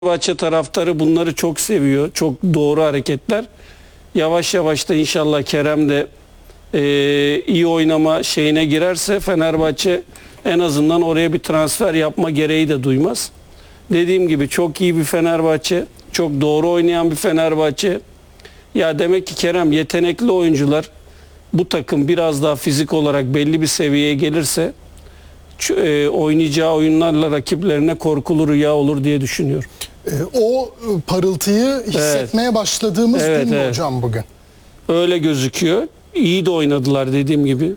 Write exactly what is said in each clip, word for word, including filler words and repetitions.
Fenerbahçe taraftarı bunları çok seviyor. Çok doğru hareketler. Yavaş yavaş da inşallah Kerem de e, iyi oynama şeyine girerse Fenerbahçe en azından oraya bir transfer yapma gereği de duymaz. Dediğim gibi çok iyi bir Fenerbahçe. Çok doğru oynayan bir Fenerbahçe. Ya demek ki Kerem, yetenekli oyuncular, bu takım biraz daha fizik olarak belli bir seviyeye gelirse e, oynayacağı oyunlarla rakiplerine korkulu rüya olur diye düşünüyorum. E, o parıltıyı hissetmeye evet. başladığımız evet, gün mü evet. hocam bugün? Öyle gözüküyor. İyi de oynadılar dediğim gibi.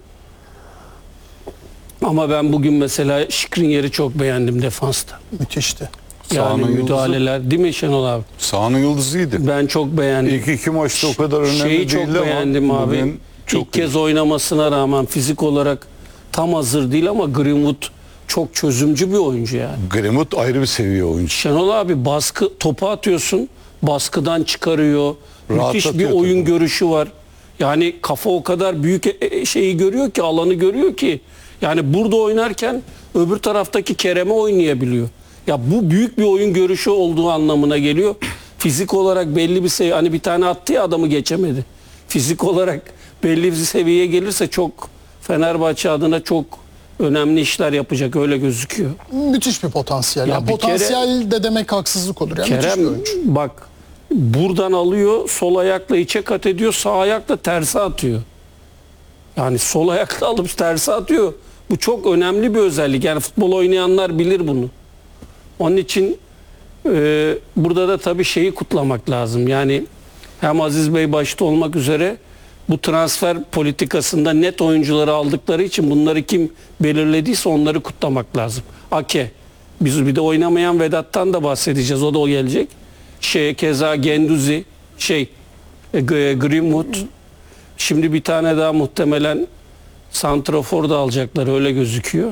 Ama ben bugün mesela Skriniar'ı çok beğendim defansta. Müthişti. Yani Sahanın müdahaleler yıldızı. değil mi Şenol abi? Sahanın yıldızıydı. Ben çok beğendim. İlk iki maçta o kadar önemli Şeyi çok değildi beğendim ama abi. çok İlk kez oynamasına rağmen fizik olarak tam hazır değil ama Greenwood çok çözümcü bir oyuncu yani. Greenwood ayrı bir seviye oyuncu. Şenol abi, baskı topu atıyorsun, baskıdan çıkarıyor. Müthiş bir oyun tabii. görüşü var. Yani kafa o kadar büyük şeyi görüyor ki, alanı görüyor ki. Yani burada oynarken öbür taraftaki Kerem'e oynayabiliyor. Ya bu büyük bir oyun görüşü olduğu anlamına geliyor. Fizik olarak belli bir seviye, hani bir tane attı ya, adamı geçemedi. Fizik olarak belli bir seviyeye gelirse çok, Fenerbahçe adına çok önemli işler yapacak, öyle gözüküyor. Müthiş bir potansiyel. Ya yani bir potansiyel kere, de demek haksızlık olur. Yani Kerem bak, buradan alıyor, sol ayakla içe kat ediyor, sağ ayakla terse atıyor. Yani sol ayakla alıp terse atıyor. Bu çok önemli bir özellik. Yani futbol oynayanlar bilir bunu. Onun için e, burada da tabii şeyi kutlamak lazım. Yani hem Aziz Bey başta olmak üzere bu transfer politikasında net oyuncuları aldıkları için bunları kim belirlediyse onları kutlamak lazım. Ake. Biz bir de oynamayan Vedat'tan da bahsedeceğiz. O da o gelecek. Şey, keza Genduzi, şey e, Greenwood. Şimdi bir tane daha muhtemelen santrafor da alacaklar, öyle gözüküyor.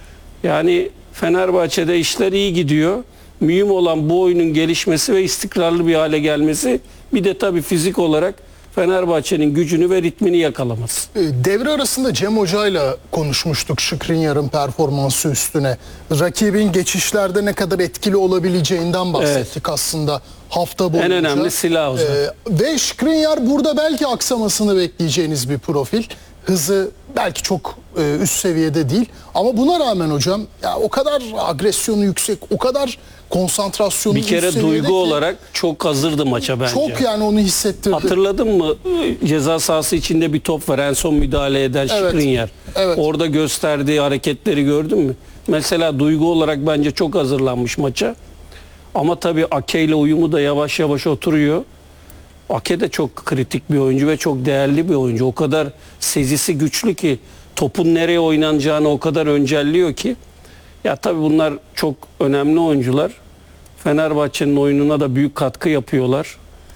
Yani Fenerbahçe'de işler iyi gidiyor. Mühim olan bu oyunun gelişmesi ve istikrarlı bir hale gelmesi. Bir de tabii fizik olarak Fenerbahçe'nin gücünü ve ritmini yakalaması. Devre arasında Cem Hoca'yla konuşmuştuk Skriniar'ın performansı üstüne. Rakibin geçişlerde ne kadar etkili olabileceğinden bahsettik evet. aslında hafta boyunca. En önemli silah o zaman. Ee, ve Skriniar burada belki aksamasını bekleyeceğiniz bir profil. Hızı belki çok e, üst seviyede değil. Ama buna rağmen hocam ya o kadar agresyonu yüksek, o kadar konsantrasyonu bir kere duygu ki, olarak çok hazırdı maça bence. Çok, yani onu hissettirdi. Hatırladın mı? Ceza sahası içinde bir top var, en son müdahale eden evet. Skriniar. Evet. Orada gösterdiği hareketleri gördün mü? Mesela duygu olarak bence çok hazırlanmış maça. Ama tabii Ake ile uyumu da yavaş yavaş oturuyor. Ake de çok kritik bir oyuncu ve çok değerli bir oyuncu. O kadar sezisi güçlü ki, topun nereye oynanacağını o kadar öncelliyor ki. Ya tabii bunlar çok önemli oyuncular. Fenerbahçe'nin oyununa da büyük katkı yapıyorlar.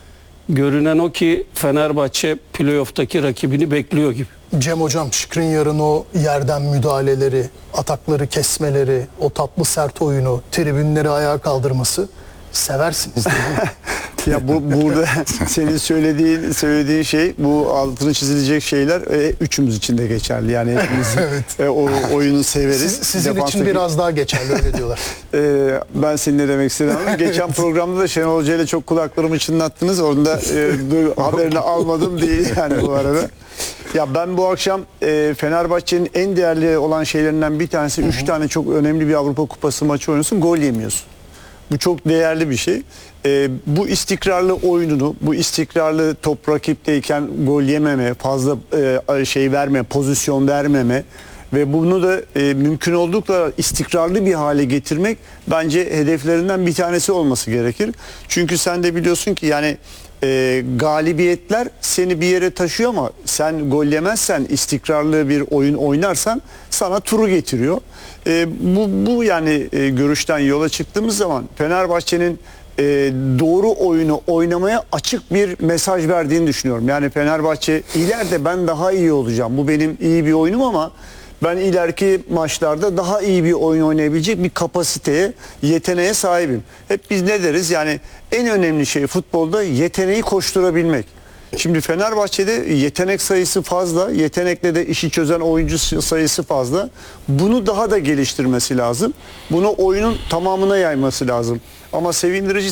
Görünen o ki Fenerbahçe playoff'taki rakibini bekliyor gibi. Cem hocam, Skriniar'ın o yerden müdahaleleri, atakları kesmeleri, o tatlı sert oyunu, tribünleri ayağa kaldırması seversiniz değil mi? Ya bu burada senin söylediğin söylediğin şey, bu altını çizilecek şeyler e, üçümüz için de geçerli. Yani hepimiz evet. e, o oyunu severiz. Siz, sizin Defanstaki... için biraz daha geçerli, öyle diyorlar. e, ben senin ne demek istediğimi anladım. Geçen programda da Şenol Hoca ile çok kulaklarımı çınlattınız. Orada e, dur, haberini almadım değil yani bu arada. Ya ben bu akşam e, Fenerbahçe'nin en değerli olan şeylerinden bir tanesi, üç tane çok önemli bir Avrupa Kupası maçı oynuyorsun, gol yemiyorsun. Bu çok değerli bir şey. Ee, bu istikrarlı oyununu, bu istikrarlı top rakipteyken gol yememe, fazla e, şey verme, pozisyon vermeme ve bunu da e, mümkün oldukça istikrarlı bir hale getirmek bence hedeflerinden bir tanesi olması gerekir. Çünkü sen de biliyorsun ki yani e, galibiyetler seni bir yere taşıyor ama sen gol yemezsen, istikrarlı bir oyun oynarsan sana turu getiriyor. E, bu, bu yani e, görüşten yola çıktığımız zaman Fenerbahçe'nin e, doğru oyunu oynamaya açık bir mesaj verdiğini düşünüyorum. Yani Fenerbahçe ileride ben daha iyi olacağım, bu benim iyi bir oyunum ama ben ileriki maçlarda daha iyi bir oyun oynayabilecek bir kapasiteye, yeteneğe sahibim. Hep biz ne deriz? Yani en önemli şey futbolda yeteneği koşturabilmek. Şimdi Fenerbahçe'de yetenek sayısı fazla, yetenekle de işi çözen oyuncu sayısı fazla. Bunu daha da geliştirmesi lazım. Bunu oyunun tamamına yayması lazım. ama sevindirici